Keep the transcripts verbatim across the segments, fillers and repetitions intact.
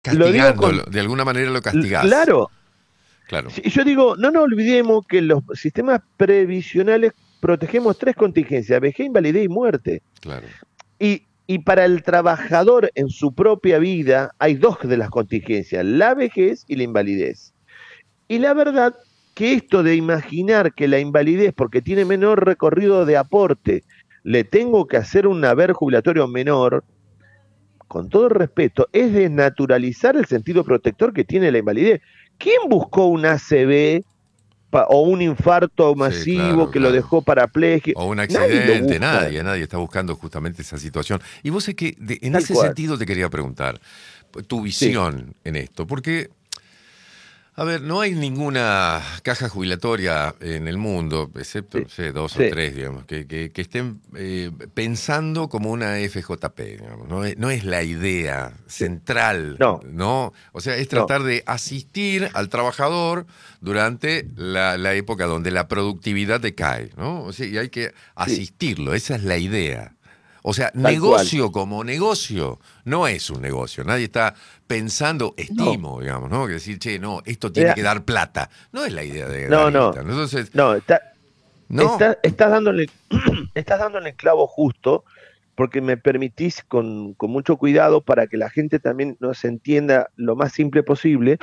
Lo digo Castigándolo, con... de alguna manera lo l- castigás. Claro, Claro, si- yo digo, no nos olvidemos que los sistemas previsionales protegemos tres contingencias: vejez, invalidez y muerte. claro. Y, y para el trabajador en su propia vida hay dos de las contingencias: la vejez y la invalidez. Y la verdad que esto de imaginar que la invalidez, porque tiene menor recorrido de aporte, le tengo que hacer un haber jubilatorio menor, con todo el respeto, es desnaturalizar el sentido protector que tiene la invalidez. ¿Quién buscó un A C V pa- o un infarto Sí, masivo claro, que lo claro. dejó parapléjico? O un Nadie lo accidente, busca, nadie, nadie está buscando justamente esa situación. Y vos sé que de- en tal ese cual. sentido te quería preguntar tu Sí, visión en esto, porque a ver, no hay ninguna caja jubilatoria en el mundo, excepto, sí, no sé, dos o sí, tres, digamos, que, que- que estén eh, pensando como una F J P, digamos. No es, no es la idea sí. central, No, ¿no? O sea, es no, tratar de asistir al trabajador durante la, la época donde la productividad decae, ¿no? O sea, y hay que sí, asistirlo, esa es la idea. O sea, tal cual. negocio como negocio no es un negocio. Nadie está pensando, No, estimo, digamos, ¿no? Que decir, che, no, esto tiene era- que dar plata. No es la idea de dar no, no, guita. ¿No? Entonces, no, está, no, está, estás dándole, estás dándole el clavo justo, porque me permitís con, con mucho cuidado para que la gente también nos entienda lo más simple posible.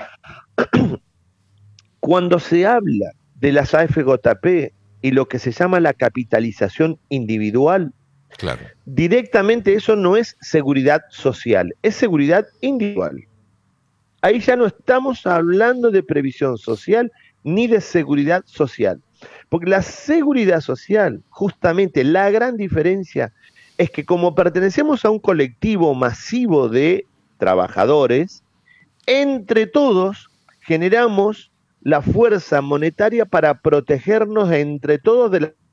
Cuando se habla de las A F J P y lo que se llama la capitalización individual, claro. directamente eso no es seguridad social, es seguridad individual. Ahí ya no estamos hablando de previsión social ni de seguridad social. Porque la seguridad social, justamente la gran diferencia es que como pertenecemos a un colectivo masivo de trabajadores, entre todos generamos la fuerza monetaria para protegernos entre todos de